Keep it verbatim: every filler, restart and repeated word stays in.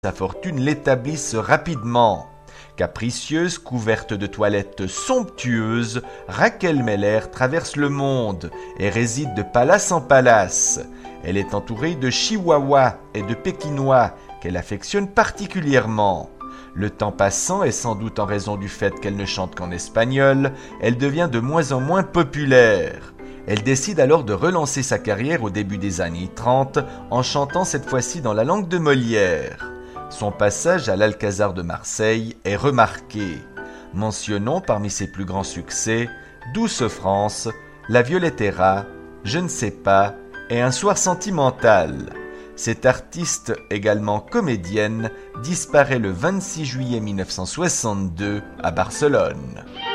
sa fortune l'établissent rapidement. Capricieuse, couverte de toilettes somptueuses, Raquel Meller traverse le monde et réside de palace en palace. Elle est entourée de chihuahuas et de pékinois qu'elle affectionne particulièrement. Le temps passant, et sans doute en raison du fait qu'elle ne chante qu'en espagnol, elle devient de moins en moins populaire. Elle décide alors de relancer sa carrière au début des années trente en chantant cette fois-ci dans la langue de Molière. Son passage à l'Alcazar de Marseille est remarqué. Mentionnons parmi ses plus grands succès Douce France, La Violettera, Je ne sais pas et Un soir sentimental. Cette artiste, également comédienne, disparaît le vingt-six juillet mille neuf cent soixante-deux à Barcelone.